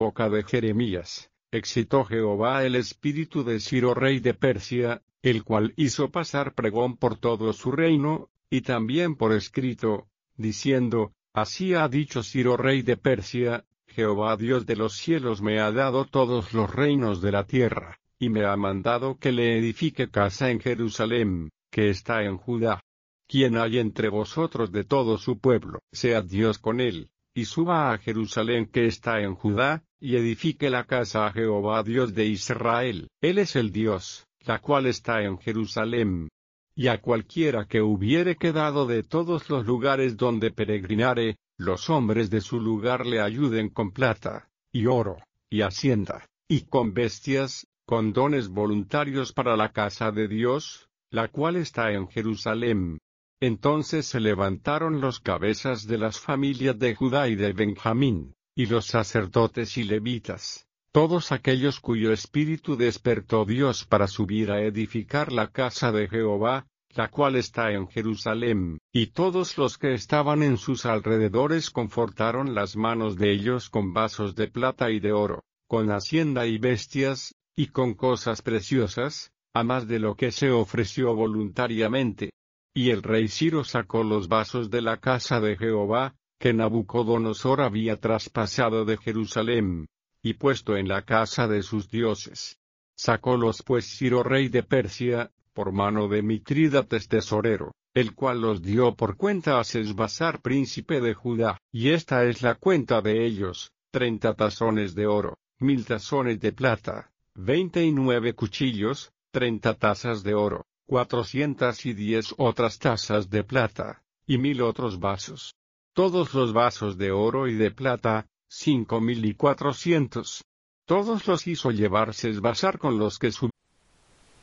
boca de Jeremías, excitó Jehová el espíritu de Ciro rey de Persia, el cual hizo pasar pregón por todo su reino, y también por escrito, diciendo, así ha dicho Ciro rey de Persia, Jehová Dios de los cielos me ha dado todos los reinos de la tierra, y me ha mandado que le edifique casa en Jerusalén, que está en Judá. Quien hay entre vosotros de todo su pueblo, sea Dios con él, y suba a Jerusalén que está en Judá, y edifique la casa a Jehová Dios de Israel. Él es el Dios, la cual está en Jerusalén. Y a cualquiera que hubiere quedado de todos los lugares donde peregrinare, los hombres de su lugar le ayuden con plata, y oro, y hacienda, y con bestias, con dones voluntarios para la casa de Dios, la cual está en Jerusalén. Entonces se levantaron los cabezas de las familias de Judá y de Benjamín, y los sacerdotes y levitas, todos aquellos cuyo espíritu despertó Dios para subir a edificar la casa de Jehová, la cual está en Jerusalén, y todos los que estaban en sus alrededores confortaron las manos de ellos con vasos de plata y de oro, con hacienda y bestias, y con cosas preciosas, a más de lo que se ofreció voluntariamente. Y el rey Ciro sacó los vasos de la casa de Jehová, que Nabucodonosor había traspasado de Jerusalén, y puesto en la casa de sus dioses. Sacólos pues Ciro rey de Persia, por mano de Mitrídates tesorero, el cual los dio por cuenta a Sesbazar príncipe de Judá. Y esta es la cuenta de ellos: 30 tazones de oro, 1000 tazones de plata, 29 cuchillos, 30 tazas de oro, 410 otras tazas de plata, y 1000 otros vasos. Todos los vasos de oro y de plata, 5400. Todos los hizo llevar Sesbazar con los que subieron